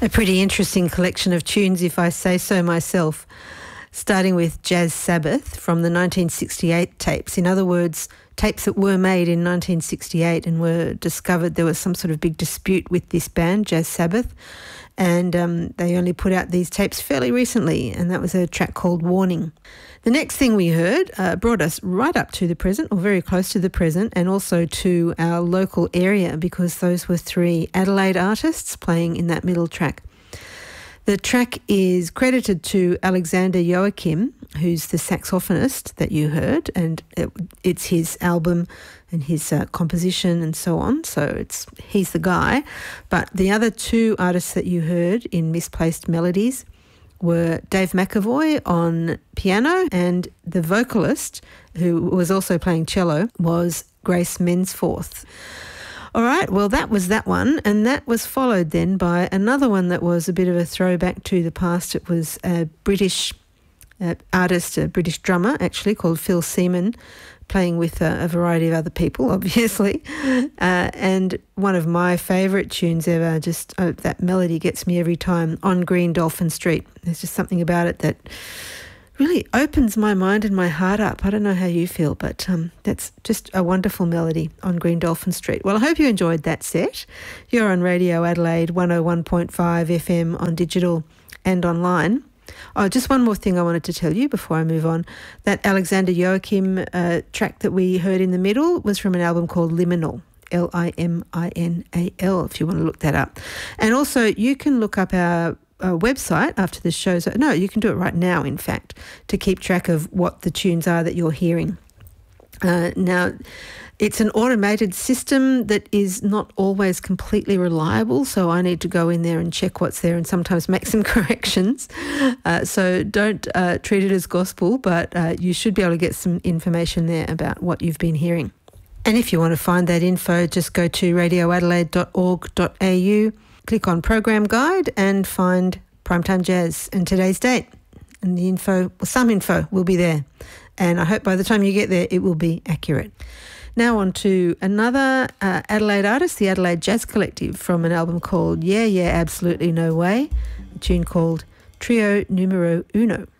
A pretty interesting collection of tunes, if I say so myself, starting with Jazz Sabbath from the 1968 tapes. In other words, tapes that were made in 1968 and were discovered. There was some sort of big dispute with this band, Jazz Sabbath, and they only put out these tapes fairly recently, and that was a track called Warning. The next thing we heard brought us right up to the present, or very close to the present, and also to our local area, because those were three Adelaide artists playing in that middle track. The track is credited to Alexander Joachim, who's the saxophonist that you heard, and it's his album and his composition and so on, so he's the guy. But the other two artists that you heard in Misplaced Melodies were Dave McAvoy on piano, and the vocalist, who was also playing cello, was Grace Mensforth. All right, well, that was that one, and that was followed then by another one that was a bit of a throwback to the past. It was a British artist, a British drummer, actually, called Phil Seaman, playing with a variety of other people, obviously. And one of my favourite tunes ever, that melody gets me every time, On Green Dolphin Street. There's just something about it that really opens my mind and my heart up. I don't know how you feel, but that's just a wonderful melody, On Green Dolphin Street. Well, I hope you enjoyed that set. You're on Radio Adelaide 101.5 FM on digital and online. Oh, just one more thing I wanted to tell you before I move on. That Alexander Joachim track that we heard in the middle was from an album called Liminal, Liminal, if you want to look that up. And also, you can look up our website after the show. No, you can do it right now, in fact, to keep track of what the tunes are that you're hearing. Now, it's an automated system that is not always completely reliable, so I need to go in there and check what's there and sometimes make some corrections. So don't treat it as gospel, but you should be able to get some information there about what you've been hearing. And if you want to find that info, just go to radioadelaide.org.au, click on Program Guide and find Primetime Jazz and today's date. And the info, some info will be there. And I hope by the time you get there, it will be accurate. Now on to another Adelaide artist, the Adelaide Jazz Collective, from an album called Yeah, Yeah, Absolutely No Way, a tune called Trio Numero Uno.